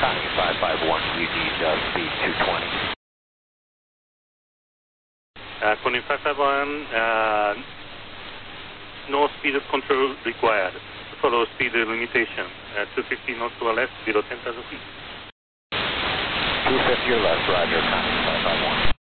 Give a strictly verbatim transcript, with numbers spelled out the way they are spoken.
Connie five five one, you need uh, speed two twenty. Uh, Connie five five one, uh, no speed control required. Follow speed limitation. Uh, two fifty knots to our left, below ten thousand feet. two fifty or less, roger, Connie five five one.